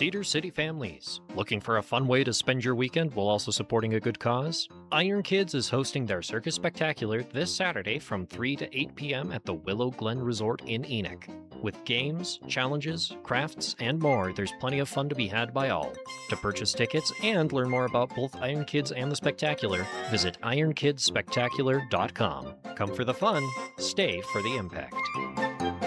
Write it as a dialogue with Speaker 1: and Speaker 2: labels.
Speaker 1: Cedar City families, looking for a fun way to spend your weekend while also supporting a good cause? Iron Kids is hosting their Circus Spectacular this Saturday from 3 to 8 p.m. at the Willow Glen Resort in Enoch. With games, challenges, crafts, and more, there's plenty of fun to be had by all. To purchase tickets and learn more about both Iron Kids and the Spectacular, visit ironkidspectacular.com. Come for the fun, stay for the impact.